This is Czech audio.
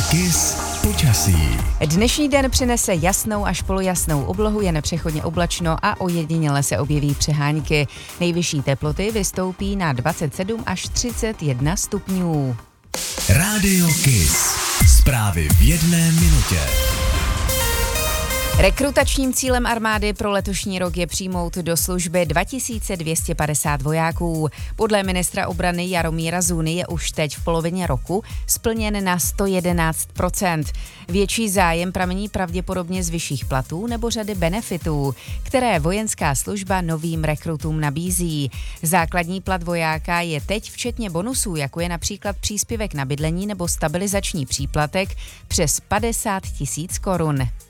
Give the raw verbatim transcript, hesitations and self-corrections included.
KIS počasí. Dnešní den přinese jasnou až polojasnou oblohu, jen přechodně oblačno a ojediněle se objeví přehánky. Nejvyšší teploty vystoupí na dvacet sedm až třicet jedna stupňů. Rádio KIS. Zprávy v jedné minutě. Rekrutačním cílem armády pro letošní rok je přijmout do služby dva tisíce dvě stě padesát vojáků. Podle ministra obrany Jaromíra Zůny je už teď v polovině roku splněn na sto jedenáct procent. Větší zájem pramení pravděpodobně z vyšších platů nebo řady benefitů, které vojenská služba novým rekrutům nabízí. Základní plat vojáka je teď včetně bonusů, jako je například příspěvek na bydlení nebo stabilizační příplatek, přes padesát tisíc korun.